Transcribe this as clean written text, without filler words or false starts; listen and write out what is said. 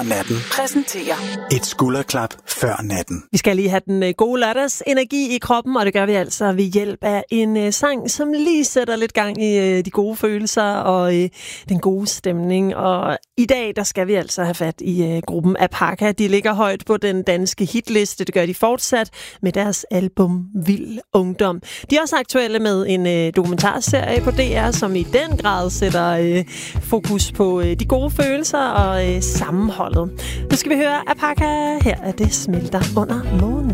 Natten præsenterer et skulderklap før natten. Vi skal lige have den gode lørdagsenergi i kroppen, og det gør vi altså ved hjælp af en sang, som lige sætter lidt gang i de gode følelser og den gode stemning. Og i dag, der skal vi altså have fat i gruppen Apaka. De ligger højt på den danske hitliste. Det gør de fortsat med deres album Vild Ungdom. De er også aktuelle med en dokumentarserie på DR, som i den grad sætter fokus på de gode følelser og sammenholdet. Nu skal vi høre Apaka. Her er det smelter under månen.